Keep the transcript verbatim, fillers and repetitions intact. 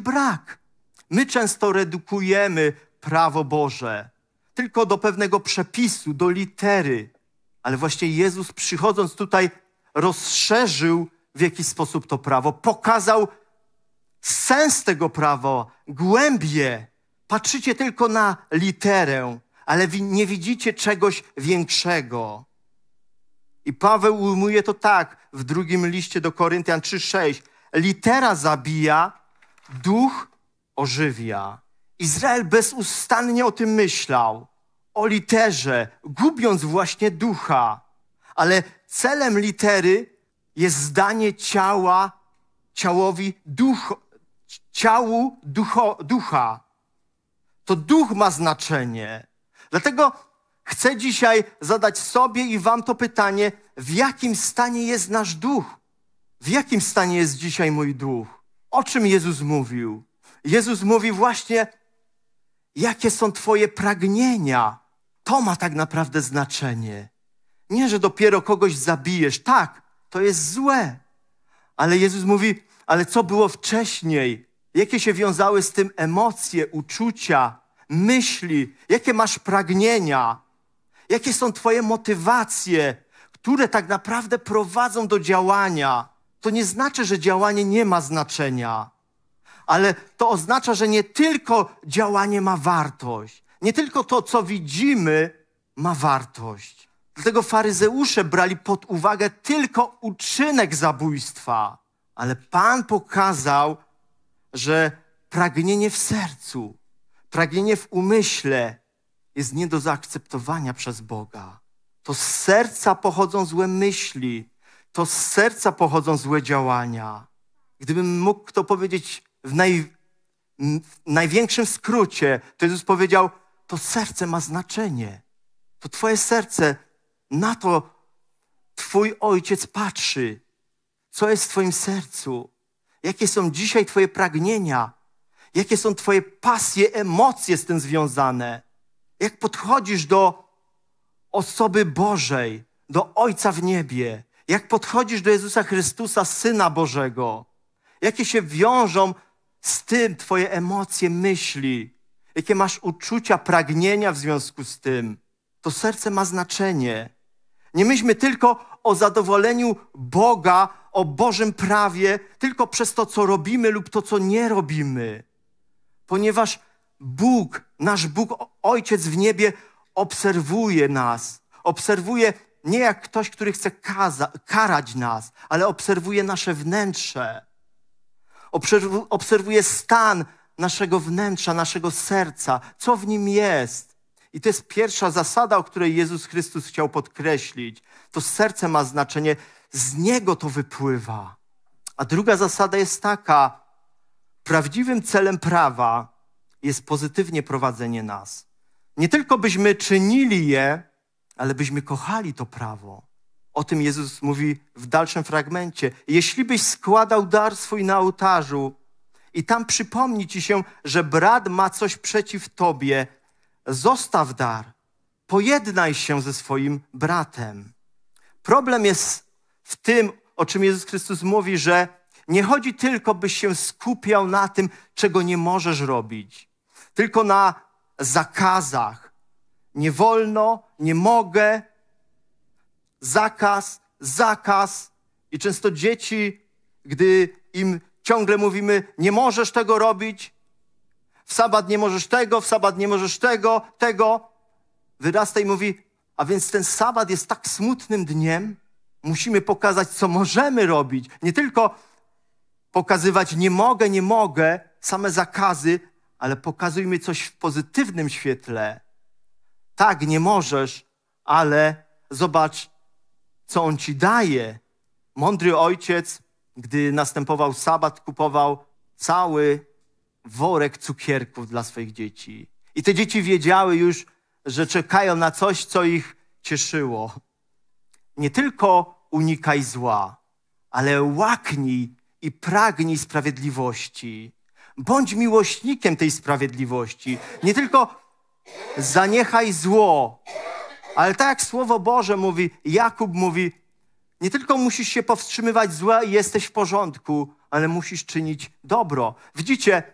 brak. My często redukujemy prawo Boże tylko do pewnego przepisu, do litery. Ale właśnie Jezus, przychodząc tutaj, rozszerzył w jakiś sposób to prawo, pokazał sens tego prawa, głębie. Patrzycie tylko na literę, ale nie widzicie czegoś większego. I Paweł ujmuje to tak w drugim liście do Koryntian trzy sześć. Litera zabija, duch ożywia. Izrael bezustannie o tym myślał, o literze, gubiąc właśnie ducha. Ale celem litery jest zdanie ciała, ciałowi duch, ciału ducho, ducha. To duch ma znaczenie. Dlatego chcę dzisiaj zadać sobie i wam to pytanie, w jakim stanie jest nasz duch? W jakim stanie jest dzisiaj mój duch? O czym Jezus mówił? Jezus mówi właśnie, jakie są twoje pragnienia. To ma tak naprawdę znaczenie. Nie, że dopiero kogoś zabijesz. Tak, to jest złe. Ale Jezus mówi, ale co było wcześniej? Jakie się wiązały z tym emocje, uczucia, myśli? Jakie masz pragnienia? Jakie są twoje motywacje, które tak naprawdę prowadzą do działania? To nie znaczy, że działanie nie ma znaczenia, ale to oznacza, że nie tylko działanie ma wartość, nie tylko to, co widzimy, ma wartość. Dlatego faryzeusze brali pod uwagę tylko uczynek zabójstwa, ale Pan pokazał, że pragnienie w sercu, pragnienie w umyśle jest nie do zaakceptowania przez Boga. To z serca pochodzą złe myśli, to z serca pochodzą złe działania. Gdybym mógł to powiedzieć w, naj, w największym skrócie, to Jezus powiedział, to serce ma znaczenie. To twoje serce, na to twój Ojciec patrzy. Co jest w twoim sercu? Jakie są dzisiaj twoje pragnienia? Jakie są twoje pasje, emocje z tym związane? Jak podchodzisz do osoby Bożej, do Ojca w niebie? Jak podchodzisz do Jezusa Chrystusa, Syna Bożego? Jakie się wiążą z tym twoje emocje, myśli? Jakie masz uczucia, pragnienia w związku z tym? To serce ma znaczenie. Nie myślmy tylko o zadowoleniu Boga, o Bożym prawie, tylko przez to, co robimy lub to, co nie robimy. Ponieważ Bóg, nasz Bóg, Ojciec w niebie obserwuje nas. Obserwuje nie jak ktoś, który chce kaza- karać nas, ale obserwuje nasze wnętrze. Obserw- obserwuje stan naszego wnętrza, naszego serca, co w nim jest. I to jest pierwsza zasada, o której Jezus Chrystus chciał podkreślić. To serce ma znaczenie, z niego to wypływa. A druga zasada jest taka, prawdziwym celem prawa jest pozytywnie prowadzenie nas. Nie tylko byśmy czynili je, ale byśmy kochali to prawo. O tym Jezus mówi w dalszym fragmencie. Jeśli byś składał dar swój na ołtarzu i tam przypomni ci się, że brat ma coś przeciw tobie, zostaw dar, pojednaj się ze swoim bratem. Problem jest w tym, o czym Jezus Chrystus mówi, że nie chodzi tylko, byś się skupiał na tym, czego nie możesz robić, tylko na zakazach. Nie wolno, nie mogę, zakaz, zakaz. I często dzieci, gdy im ciągle mówimy, nie możesz tego robić, w sabat nie możesz tego, w sabat nie możesz tego, tego, wyrasta i mówi, a więc ten sabat jest tak smutnym dniem, musimy pokazać, co możemy robić. Nie tylko pokazywać nie mogę, nie mogę, same zakazy, ale pokazujmy coś w pozytywnym świetle. Tak, nie możesz, ale zobacz, co on ci daje. Mądry ojciec, gdy następował sabat, kupował cały worek cukierków dla swoich dzieci. I te dzieci wiedziały już, że czekają na coś, co ich cieszyło. Nie tylko unikaj zła, ale łaknij i pragnij sprawiedliwości. Bądź miłośnikiem tej sprawiedliwości. Nie tylko zaniechaj zło, ale tak jak Słowo Boże mówi, Jakub mówi, nie tylko musisz się powstrzymywać zła i jesteś w porządku, ale musisz czynić dobro. Widzicie,